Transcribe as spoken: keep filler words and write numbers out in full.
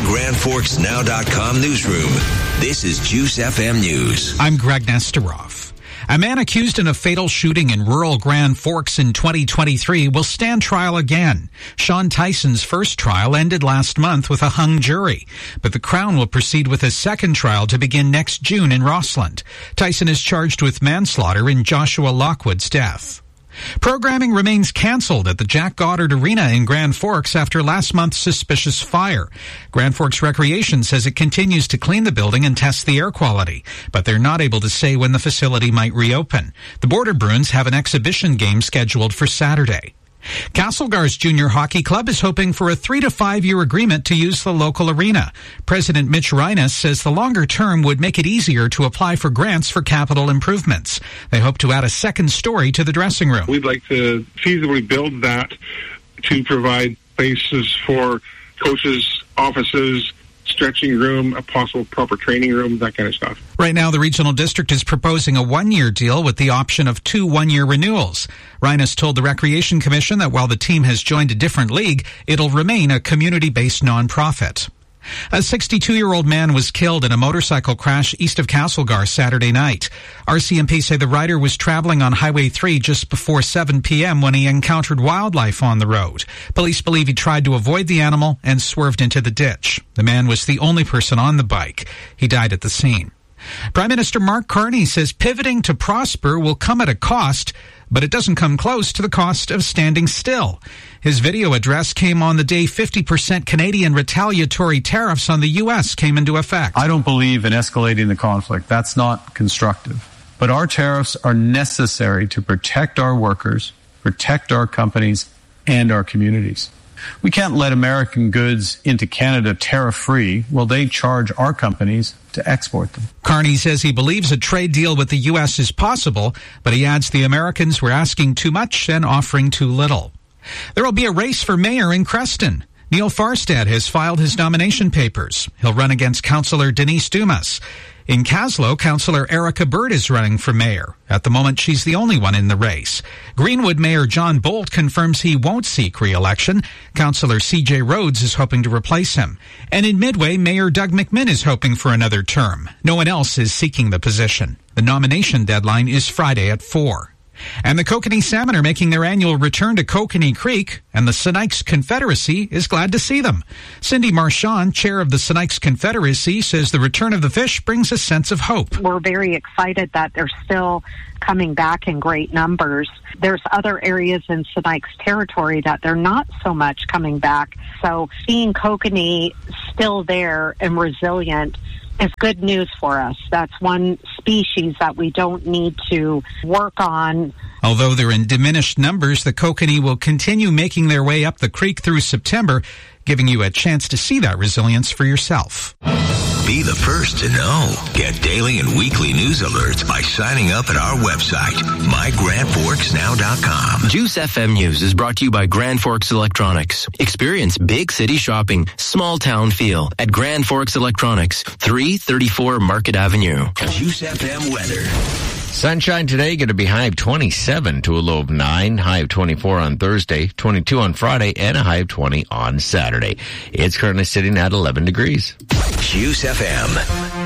Grand Forks Now dot com newsroom. This is Juice F M News. I'm Greg Nesteroff. A man accused in a fatal shooting in rural Grand Forks in twenty twenty-three will stand trial again. Sean Tyson's first trial ended last month with a hung jury, but the Crown will proceed with a second trial to begin next June in Rossland. Tyson is charged with manslaughter in Joshua Lockwood's death. Programming remains canceled at the Jack Goddard Arena in Grand Forks after last month's suspicious fire. Grand Forks Recreation says it continues to clean the building and test the air quality, but they're not able to say when the facility might reopen. The Border Bruins have an exhibition game scheduled for Saturday. Castlegar's Junior Hockey Club is hoping for a three to five year agreement to use the local arena. President Mitch Reines says the longer term would make it easier to apply for grants for capital improvements. They hope to add a second story to the dressing room. We'd like to feasibly build that to provide places for coaches, offices, stretching room, a possible proper training room, that kind of stuff. Right now, the regional district is proposing a one-year deal with the option of two one-year renewals. Reines told the Recreation Commission that while the team has joined a different league, it'll remain a community-based nonprofit. A sixty-two-year-old man was killed in a motorcycle crash east of Castlegar Saturday night. R C M P say the rider was traveling on Highway three just before seven p.m. when he encountered wildlife on the road. Police believe he tried to avoid the animal and swerved into the ditch. The man was the only person on the bike. He died at the scene. Prime Minister Mark Carney says pivoting to prosper will come at a cost, but it doesn't come close to the cost of standing still. His video address came on the day fifty percent Canadian retaliatory tariffs on the U S came into effect. I don't believe in escalating the conflict. That's not constructive. But our tariffs are necessary to protect our workers, protect our companies, and our communities. We can't let American goods into Canada tariff-free while they charge our companies to export them. Carney says he believes a trade deal with the U S is possible, but he adds the Americans were asking too much and offering too little. There will be a race for mayor in Creston. Neil Farstad has filed his nomination papers. He'll run against Councillor Denise Dumas. In Caslow, Councillor Erica Bird is running for mayor. At the moment, she's the only one in the race. Greenwood Mayor John Bolt confirms he won't seek re-election. Councillor C J Rhodes is hoping to replace him. And in Midway, Mayor Doug McMinn is hoping for another term. No one else is seeking the position. The nomination deadline is Friday at four. And the Kokanee Salmon are making their annual return to Kokanee Creek, and the Sinaiks Confederacy is glad to see them. Cindy Marchand, chair of the Sinaiks Confederacy, says the return of the fish brings a sense of hope. We're very excited that they're still coming back in great numbers. There's other areas in Sinaiks territory that they're not so much coming back. So seeing Kokanee still there and resilient is good news for us. That's one species that we don't need to work on. Although they're in diminished numbers, the kokanee will continue making their way up the creek through September, giving you a chance to see that resilience for yourself. Be the first to know. Get daily and weekly news alerts by signing up at our website, my grand forks now dot com. Juice F M News is brought to you by Grand Forks Electronics. Experience big city shopping, small town feel at Grand Forks Electronics, three thirty-four Market Avenue. Juice F M weather. Sunshine today, going to be high of twenty-seven to a low of nine, high of twenty-four on Thursday, twenty-two on Friday, and a high of twenty on Saturday. It's currently sitting at eleven degrees. Juice F M.